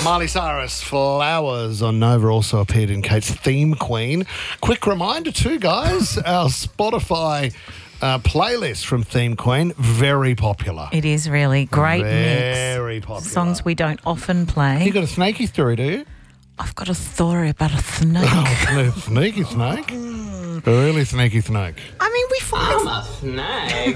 Miley Cyrus, Flowers on Nova, also appeared in Kate's Theme Queen. Quick reminder too, guys, our Spotify playlist from Theme Queen, very popular. It is really great mix. Very popular. Songs we don't often play. You got a snaky story, do you? I've got a story about a snake. Oh, sneaky snake. A really sneaky snake. I mean, we find... I'm a snake.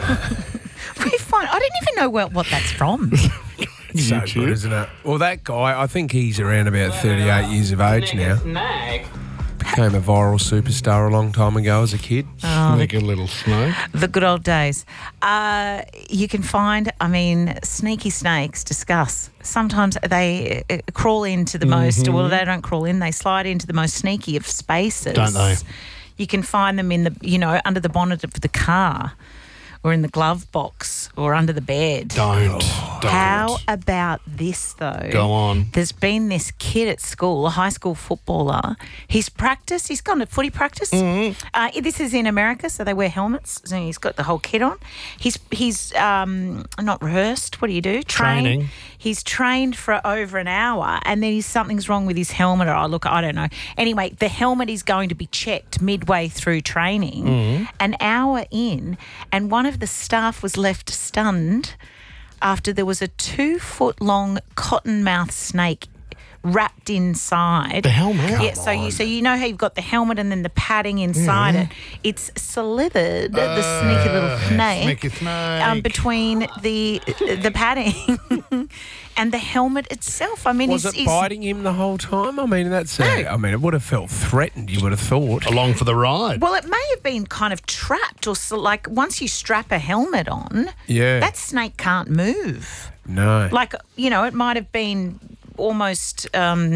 I don't even know what that's from. It's so good, isn't it? Well, that guy, I think he's around about 38 years of age now. Snake. Became a viral superstar a long time ago as a kid. Sneaky little snake. The good old days. You can find, sneaky snakes, discuss. Sometimes they crawl into the most, well, they don't crawl in, they slide into the most sneaky of spaces. Don't they? You can find them in the, under the bonnet of the car or in the glove box or under the bed. Don't. How about this, though? Go on. There's been this kid at school, a high school footballer. He's gone to footy practice. This is in America, so they wear helmets. So he's got the whole kit on. He's not rehearsed. What do you do? Training. He's trained for over an hour, and then something's wrong with his helmet. I don't know. Anyway, the helmet is going to be checked midway through training, an hour in, and one of the staff was left stunned after there was a 2-foot-long cottonmouth snake wrapped inside The helmet? Yeah, so you know how you've got the helmet and then the padding inside it. It's slithered, the sneaky little snake, Sneaky snake. between the padding and the helmet itself. I mean, Was it biting him the whole time? I mean, it would have felt threatened, you would have thought. Along for the ride. Well, it may have been kind of trapped, or like once you strap a helmet on, that snake can't move. No. Like, it might have been almost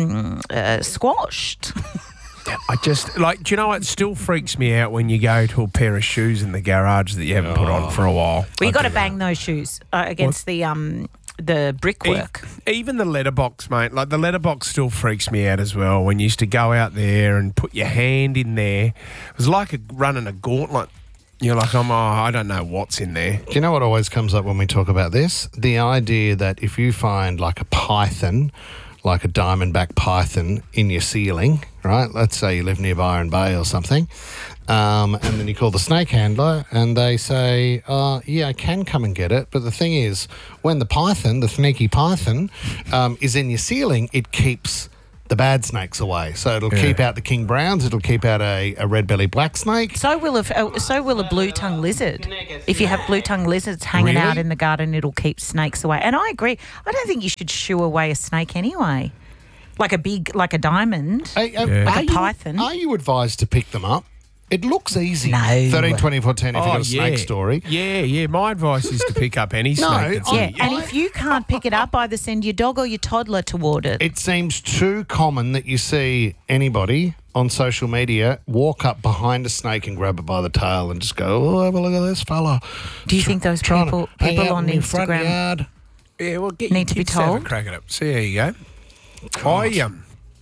squashed. I just, do you know what? It still freaks me out when you go to a pair of shoes in the garage that you haven't put on for a while. Well, you got to bang those shoes against the brickwork. Even the letterbox, mate. Like, the letterbox still freaks me out as well. When you used to go out there and put your hand in there, it was like running a gauntlet. You're like, I don't know what's in there. Do you know what always comes up when we talk about this? The idea that if you find like a python, like a diamondback python in your ceiling, right? Let's say you live near Byron Bay or something, and then you call the snake handler and they say, I can come and get it. But the thing is, when the sneaky python, is in your ceiling, it keeps the bad snakes away. So it'll keep out the king browns, it'll keep out a red-bellied black snake. So will a blue-tongued lizard. If you have blue-tongued lizards hanging out in the garden, it'll keep snakes away. And I agree. I don't think you should shoo away a snake anyway. Like a diamond, like a python. Are you advised to pick them up? It looks easy. No. 13 24 10 if you've got a snake story. Yeah. My advice is to pick up any snake. And if you can't pick it up, either send your dog or your toddler toward it. It seems too common that you see anybody on social media walk up behind a snake and grab it by the tail and just go, oh, have a look at this fella. Do you think those people on Instagram yard. Yeah, well, need to be kids to have told? a crack at it. See, there you go.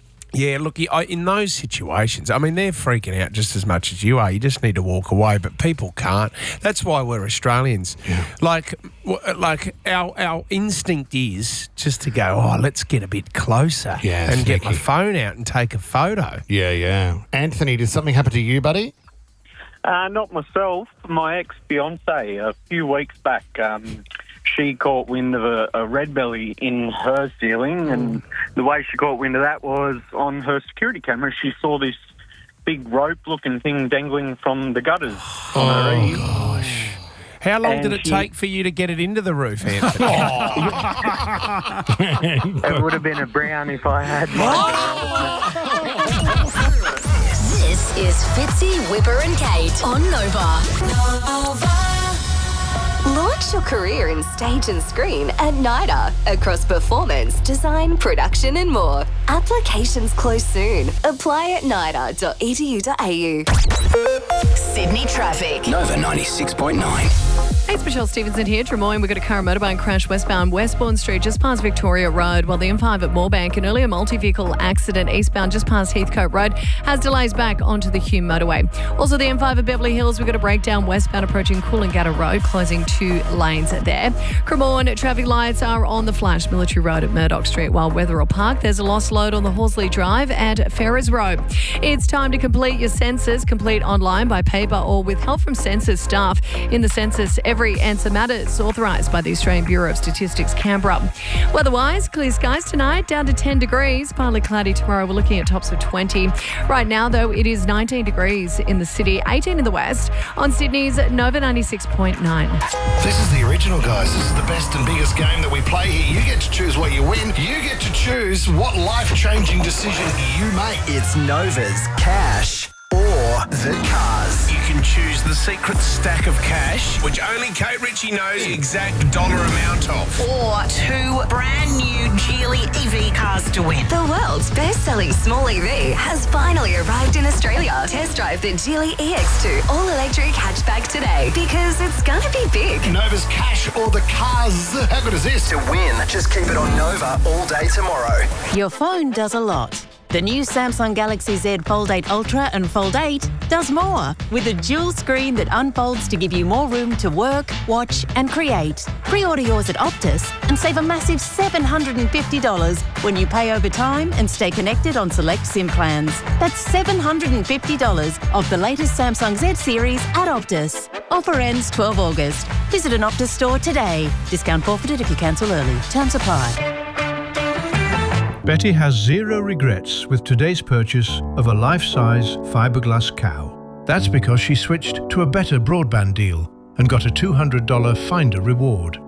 In those situations, they're freaking out just as much as you are. You just need to walk away, but people can't. That's why we're Australians. Yeah. Like our instinct is just to go, let's get a bit closer and get my phone out and take a photo. Yeah. Anthony, did something happen to you, buddy? Not myself. My ex-fiancée, a few weeks back, she caught wind of a red belly in her ceiling, and the way she caught wind of that was on her security camera. She saw this big rope-looking thing dangling from the gutters on her eave. Gosh. How long did it take for you to get it into the roof, Anthony? It would have been a brown if I had This is Fitzy, Whipper and Kate on Nova. Launch your career in stage and screen at NIDA across performance, design, production and more. Applications close soon. Apply at nida.edu.au. Sydney traffic. Nova 96.9. Hey, it's Michelle Stevenson here. Drummoyne, we've got a car motorbike crash westbound Westbourne Street just past Victoria Road, while the M5 at Moorebank, an earlier multi-vehicle accident eastbound just past Heathcote Road, has delays back onto the Hume motorway. Also, the M5 at Beverly Hills, we've got a breakdown westbound approaching Coolangatta Road, closing 2 lanes there. Cremorne, traffic lights are on the flash Military Road at Murdoch Street, while Wetherill Park, there's a lost load on the Horsley Drive at Ferrers Road. It's time to complete your census, complete online, by paper, or with help from census staff. In the census, every answer matters, authorised by the Australian Bureau of Statistics, Canberra. Weather-wise, clear skies tonight, down to 10 degrees. Partly cloudy tomorrow, we're looking at tops of 20. Right now, though, it is 19 degrees in the city, 18 in the west. On Sydney's Nova 96.9. This is the original, guys. This is the best and biggest game that we play here. You get to choose what you win. You get to choose what life-changing decision you make. It's Nova's Cash or the Cars. You can choose the secret stack of cash, which only Kate Ritchie knows the exact dollar amount of. Or 2 brand new Geely EV cars to win. The world's best-selling small EV has finally arrived in Australia. Test drive the Geely EX2 all-electric hatchback today, because it's gonna be big. Nova's Cash or the Cars. How good is this? To win, just keep it on Nova all day tomorrow. Your phone does a lot. The new Samsung Galaxy Z Fold 8 Ultra and Fold 8 does more, with a dual screen that unfolds to give you more room to work, watch and create. Pre-order yours at Optus and save a massive $750 when you pay over time and stay connected on select SIM plans. That's $750 of the latest Samsung Z series at Optus. Offer ends 12 August. Visit an Optus store today. Discount forfeited if you cancel early. Terms apply. Betty has zero regrets with today's purchase of a life-size fiberglass cow. That's because she switched to a better broadband deal and got a $200 Finder reward.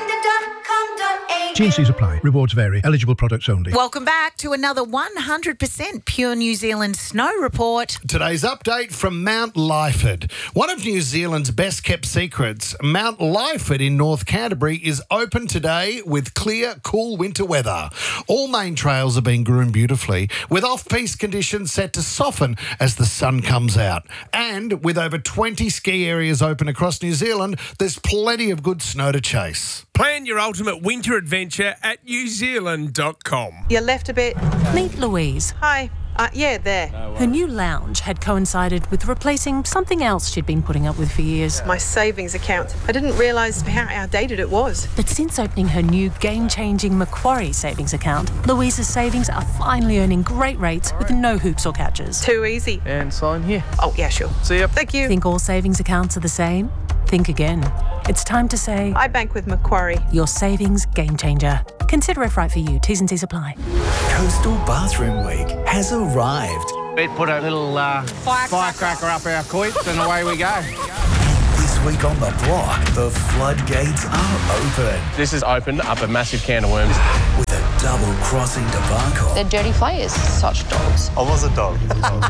T&Cs apply. Rewards vary. Eligible products only. Welcome back to another 100% pure New Zealand snow report. Today's update from Mount Lyford. One of New Zealand's best-kept secrets, Mount Lyford in North Canterbury is open today with clear, cool winter weather. All main trails are being groomed beautifully, with off-piste conditions set to soften as the sun comes out. And with over 20 ski areas open across New Zealand, there's plenty of good snow to chase. Plan your ultimate winter adventure at newzealand.com. You left a bit. Meet Louise. Hi. Yeah, there. Her new lounge had coincided with replacing something else she'd been putting up with for years. My savings account. I didn't realise how outdated it was. But since opening her new game-changing Macquarie savings account, Louise's savings are finally earning great rates with no hoops or catches. Too easy. And sign here. Oh, yeah, sure. See ya. Thank you. Think all savings accounts are the same? Think again. It's time to say, I bank with Macquarie. your savings game changer. Consider if right for you. T's and C's apply. Coastal Bathroom Week has arrived. We put a little firecracker up our coits and away we go. This week on the block, the floodgates are open. This has opened up a massive can of worms. With a double-crossing debacle. They're dirty players, such dogs. I was a dog.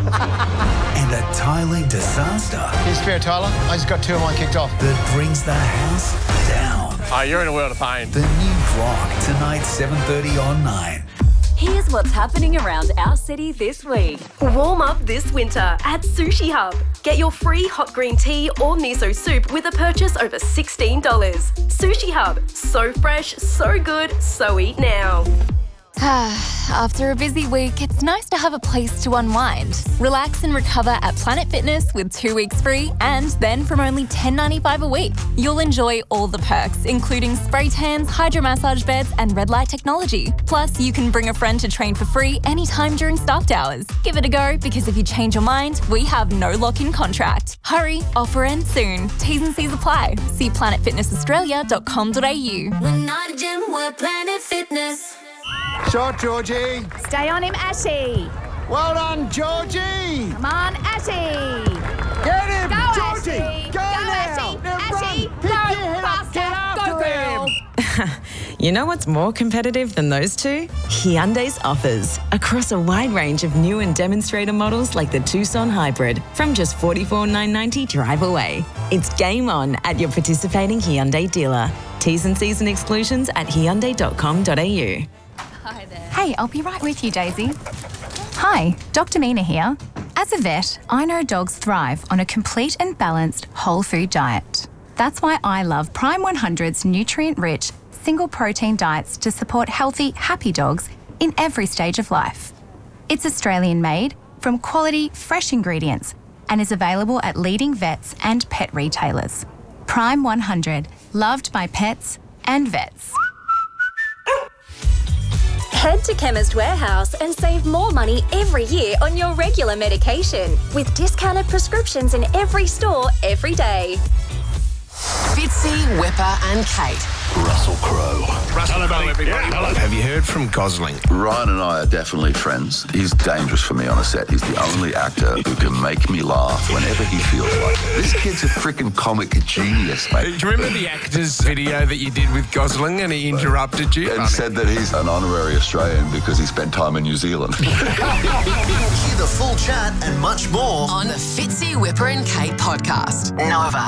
And a tiling disaster. Here's Spare Tyler. I just got 2 of mine kicked off. That brings the house down. Oh, you're in a world of pain. The new block, tonight, 7:30 on 9. Here's what's happening around our city this week. Warm up this winter at Sushi Hub. Get your free hot green tea or miso soup with a purchase over $16. Sushi Hub. So fresh, so good, so eat now. After a busy week, it's nice to have a place to unwind. Relax and recover at Planet Fitness with 2 weeks free, and then from only $10.95 a week. You'll enjoy all the perks, including spray tans, hydromassage beds, and red light technology. Plus, you can bring a friend to train for free anytime during staffed hours. Give it a go, because if you change your mind, we have no lock-in contract. Hurry, offer ends soon. T's and C's apply. See planetfitnessaustralia.com.au. We're not a gym, we're Planet Fitness. Shot, Georgie. Stay on him, Ashy. Well done, Georgie. Come on, Ashy. Get him, Go, Georgie. Ashy. Go now. Ashy. Now Ashy. run. Pick Go, your head up. Get faster. after Go, him. You know what's more competitive than those two? Hyundai's offers. Across a wide range of new and demonstrator models like the Tucson Hybrid from just $44,990 drive away. It's game on at your participating Hyundai dealer. T's and C's and exclusions at hyundai.com.au. Hey, I'll be right with you, Daisy. Hi, Dr. Mina here. As a vet, I know dogs thrive on a complete and balanced whole food diet. That's why I love Prime 100's nutrient-rich, single-protein diets to support healthy, happy dogs in every stage of life. It's Australian-made, from quality, fresh ingredients, and is available at leading vets and pet retailers. Prime 100, loved by pets and vets. Head to Chemist Warehouse and save more money every year on your regular medication with discounted prescriptions in every store every day. Fitzy, Whipper and Kate. Russell Crowe. Hello, everybody. Hello. Have you heard from Gosling? Ryan and I are definitely friends. He's dangerous for me on a set. He's the only actor who can make me laugh whenever he feels like it. This kid's a freaking comic genius, mate. Do you remember the actors video that you did with Gosling and he interrupted you? And said that he's an honorary Australian because he spent time in New Zealand. Hear the full chat and much more on the Fitzy, Whipper and Kate podcast. Nova.